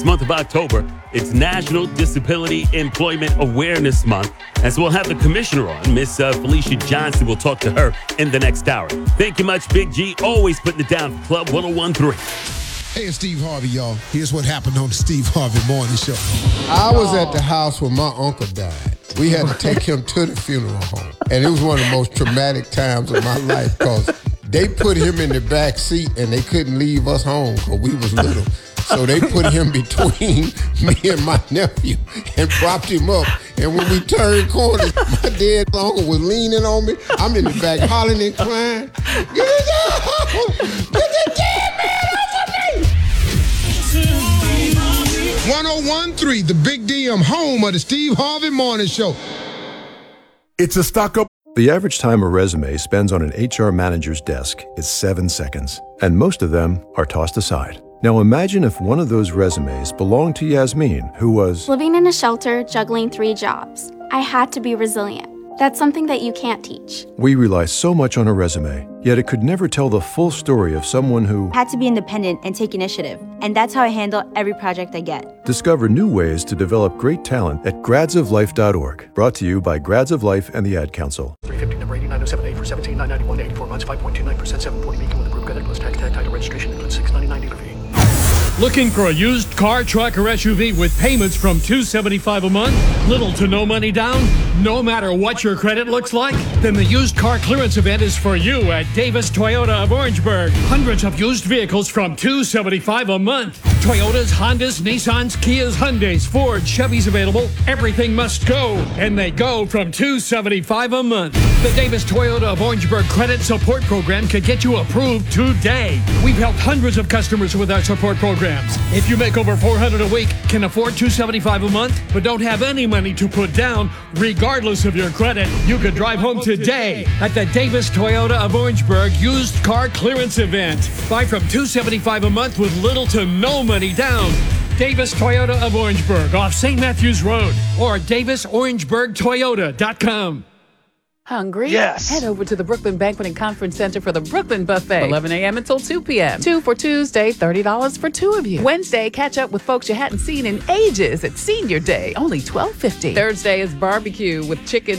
month of October, it's National Disability Employment Awareness Month. As we'll have the commissioner on, Miss Felicia Johnson. We'll talk to her in the next hour. Thank you much, Big G. Always putting it down for Club 101.3. Hey, it's Steve Harvey, y'all. Here's what happened on the Steve Harvey Morning Show. I was at the house when my uncle died. We had to take him to the funeral home. And it was one of the most traumatic times of my life because they put him in the back seat and they couldn't leave us home because we was little. So they put him between me and my nephew and propped him up. And when we turned corners, my dead uncle was leaning on me. I'm in the back hollering and crying. Get it down! Get the dead man off of me! 101.3, the Big DM, home of the Steve Harvey Morning Show. It's a stock up. The average time a resume spends on an HR manager's desk is 7 seconds, and most of them are tossed aside. Now imagine if one of those resumes belonged to Yasmin, who was living in a shelter, juggling 3 jobs. I had to be resilient. That's something that you can't teach. We rely so much on a resume, yet it could never tell the full story of someone who had to be independent and take initiative. And that's how I handle every project I get. Discover new ways to develop great talent at gradsoflife.org. Brought to you by Grads of Life and the Ad Council. 350 number 89078 for 17,991, 84 months, 5.29%, 740 income with approved credit plus tax, title registration, includes $699 dealer fee. Looking for a used car, truck, or SUV with payments from $275 a month? Little to no money down? No matter what your credit looks like? Then the used car clearance event is for you at Davis Toyota of Orangeburg. Hundreds of used vehicles from $275 a month. Toyotas, Hondas, Nissans, Kias, Hyundais, Ford, Chevys available. Everything must go. And they go from $275 a month. The Davis Toyota of Orangeburg Credit Support Program can get you approved today. We've helped hundreds of customers with our support programs. If you make over $400 a week, can afford $275 a month, but don't have any money to put down, regardless of your credit, you could drive home today at the Davis Toyota of Orangeburg Used Car Clearance Event. Buy from $275 a month with little to no money down. Davis Toyota of Orangeburg off St. Matthews Road or DavisOrangeburgToyota.com. Hungry? Yes. Head over to the Brooklyn Banquet and Conference Center for the Brooklyn Buffet. 11 a.m. until 2 p.m. 2 for Tuesday, $30 for 2 of you. Wednesday, catch up with folks you hadn't seen in ages at Senior Day, only $12.50. Thursday is barbecue with chicken